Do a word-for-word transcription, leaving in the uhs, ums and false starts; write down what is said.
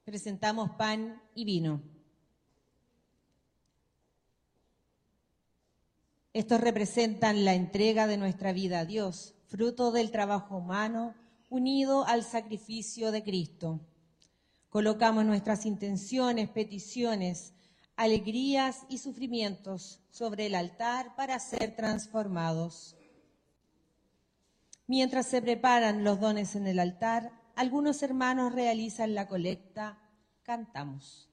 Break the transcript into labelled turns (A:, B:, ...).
A: presentamos pan y vino. Estos representan la entrega de nuestra vida a Dios, fruto del trabajo humano unido al sacrificio de Cristo. Colocamos nuestras intenciones, peticiones, alegrías y sufrimientos sobre el altar para ser transformados. Mientras se preparan los dones en el altar, algunos hermanos realizan la colecta. Cantamos.